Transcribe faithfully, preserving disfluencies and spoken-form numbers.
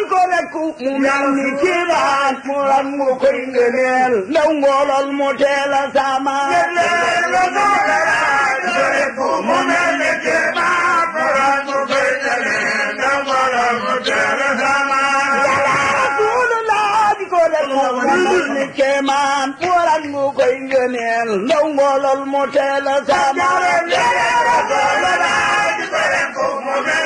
ko rek mu mel ni kiimaan mu ran mu koy ngëneel ndaw ngoolol mu teel a sama mu mel ni kiimaan mu ran mu koy ngëneel ndaw ngoolol mu teel a sama Rasulullah ko rek mu mel ni kiimaan mu ran mu koy ngëneel ndaw ngoolol mu teel a sama